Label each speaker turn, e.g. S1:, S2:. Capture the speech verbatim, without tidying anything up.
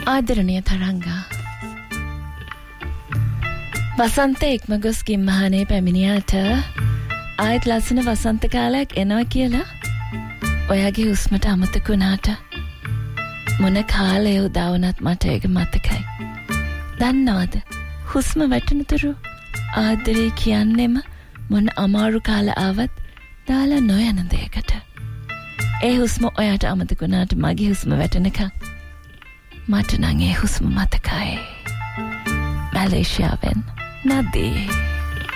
S1: ආදරණීය තරංගා වසන්ත ඉක්මගොස් කිම්මහනේ පැමිණියාට ආයෙත් ලස්සන වසන්ත කාලයක් එනවා කියලා ඔයාගේ හුස්මට අමතක වුණාට මොන කාලය උදා වුණත් මට ඒක මතකයි. දන්නවද හුස්ම වැටෙනතුරු ආදරේ කියන්නෙම මොන අමාරු කාල ආවත් දාලා නොයන දෙයකට. ඒ හුස්ම ඔයාට අමතක වුණාට මගේ හුස්ම වැටෙනකන් මට නම් ඒ හුස්ම මතකයි. මැලේසියාවෙන් නදී